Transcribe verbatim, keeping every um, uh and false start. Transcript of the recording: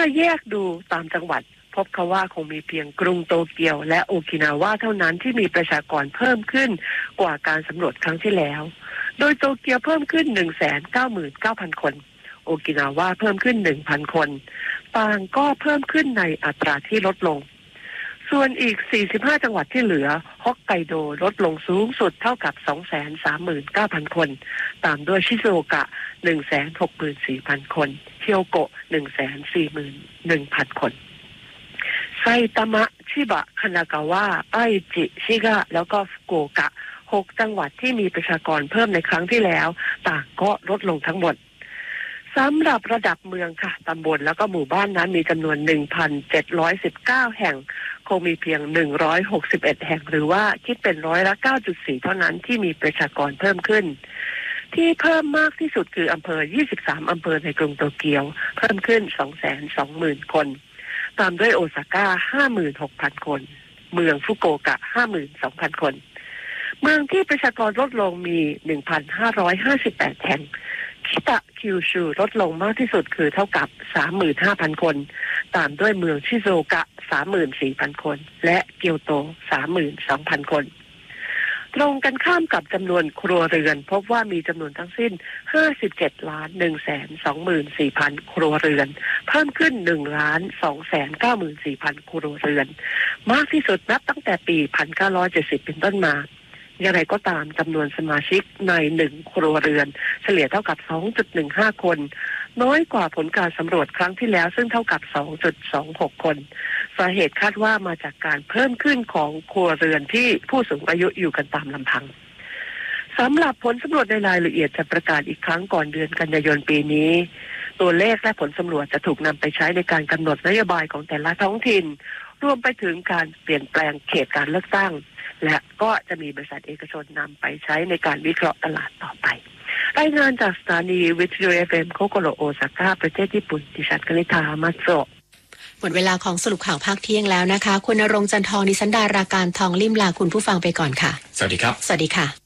แยกดูตามจังหวัดพบเขาว่าคงมีเพียงกรุงโตเกียวและโอกินาวาเท่านั้นที่มีประชากรเพิ่มขึ้นกว่าการสำรวจครั้งที่แล้วโดยโตเกียวเพิ่มขึ้น หนึ่งแสนเก้าหมื่นเก้าพัน คนโอกินาวาเพิ่มขึ้น หนึ่งพัน คนต่างก็เพิ่มขึ้นในอัตราที่ลดลงส่วนอีกสี่สิบห้าจังหวัดที่เหลือฮอกไกโดลดลงสูงสุดเท่ากับ สองแสนสามหมื่นเก้าพัน คนตามด้วยชิซูโอกะ หนึ่งแสนหกหมื่นสี่พัน คนเคียวโกะ หนึ่งแสนสี่หมื่นหนึ่งพัน คนไซตามะชิบะคานากาวะไอจิชิกะแล้วก็ฟุกุโอกะหกจังหวัดที่มีประชากรเพิ่มในครั้งที่แล้วต่างก็ลดลงทั้งหมดสำหรับระดับเมืองค่ะตำบลแล้วก็หมู่บ้านนั้นมีจำนวน หนึ่งพันเจ็ดร้อยสิบเก้า แห่งคงมีเพียงหนึ่งร้อยหกสิบเอ็ดแห่งหรือว่าคิดเป็นร้อยละ เก้าจุดสี่ เท่านั้นที่มีประชากรเพิ่มขึ้นที่เพิ่มมากที่สุดคืออำเภอยี่สิบสามอำเภอในกรุงโตเกียวเพิ่มขึ้น สองแสนสองหมื่น คนตามด้วยโอซาก้า ห้าหมื่นหกพัน คนเมืองฟุกุโอกะ ห้าหมื่นสองพัน คนเมืองที่ประชากรลดลงมี หนึ่งพันห้าร้อยห้าสิบแปด แห่งคิตะคิวชูลดลงมากที่สุดคือเท่ากับ สามหมื่นห้าพัน คนตามด้วยเมืองชิโซกะ สามหมื่นสี่พัน คนและเกียวโต สามหมื่นสองพัน คนตรงกันข้ามกับจำนวนครัวเรือนพบว่ามีจำนวนทั้งสิ้น ห้าสิบเจ็ดล้าน หนึ่งแสนสองหมื่นสี่พัน ครัวเรือนเพิ่มขึ้น หนึ่งล้าน สองแสนเก้าหมื่นสี่พัน ครัวเรือนมากที่สุดนับตั้งแต่ปี หนึ่งพันเก้าร้อยเจ็ดสิบ เป็นต้นมาอย่างไรก็ตามจำนวนสมาชิกในหนึ่งครัวเรือนเฉลี่ยเท่ากับ สองจุดหนึ่งห้า คนน้อยกว่าผลการสำรวจครั้งที่แล้วซึ่งเท่ากับ สองจุดสองหก คนสาเหตุคาดว่ามาจากการเพิ่มขึ้นของครัวเรือนที่ผู้สูงอายุอยู่กันตามลำพังสำหรับผลสำรวจในรายละเอียดจะประกาศอีกครั้งก่อนเดือนกันยายนปีนี้ตัวเลขและผลสำรวจจะถูกนำไปใช้ในการกำหนดนโยบายของแต่ละท้องถิ่นรวมไปถึงการเปลี่ยนแปลงเขตการเลือกตั้งและก็จะมีบริษัทเอกชนนำไปใช้ในการวิเคราะห์ตลาดต่อไปรายงานจากสถานีวิทยุ เอฟ เอ็ม โคโกโรโอซาก้าประเทศญี่ปุ่นดิฉันกนิษฐามัตโซะหมดเวลาของสรุปข่าวภาคเที่ยงแล้วนะคะคุณณรงค์จันทองดิฉันดาราการทองลิ่มลาคุณผู้ฟังไปก่อนค่ะสวัสดีครับสวัสดีค่ะ